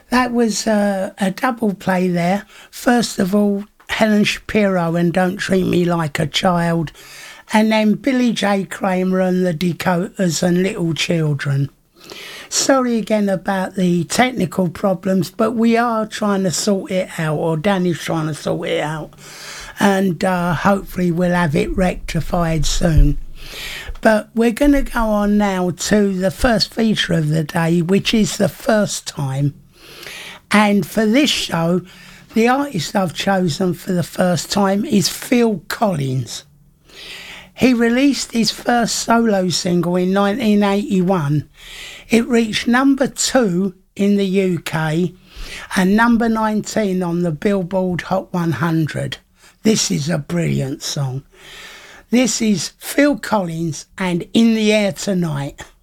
That was a double play there. First of all, Helen Shapiro and Don't Treat Me Like a Child, and then Billy J. Kramer and the Dakotas and Little Children. Sorry again about the technical problems, but we are trying to sort it out, or Danny's trying to sort it out, and hopefully we'll have it rectified soon. But we're going to go on now to the first feature of the day, which is The First Time. And for this show, the artist I've chosen for the first time is Phil Collins. He released his first solo single in 1981. It reached number 2 in the UK and number 19 on the Billboard Hot 100. This is a brilliant song. This is Phil Collins and In the Air Tonight.